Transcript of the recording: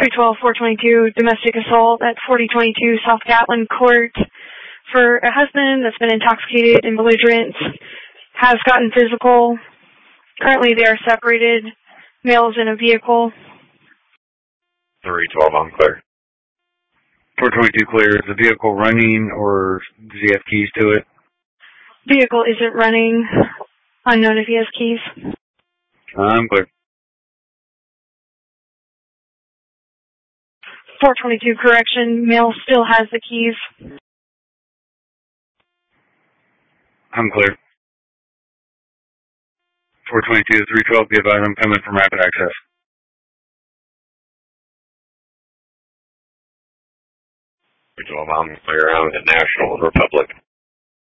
312, 422, domestic assault at 4022 South Gatlin Court for a husband that's been intoxicated and belligerent, has gotten physical. Currently they are separated. Male is in a vehicle. 312, I'm clear. 422 clear. Is the vehicle running or does he have keys to it? Vehicle isn't running. Unknown if he has keys. I'm clear. 422 correction. Male still has the keys. I'm clear. 422, 312, be advised I'm coming from rapid access. 312, I'm clear. I'm at National Republic.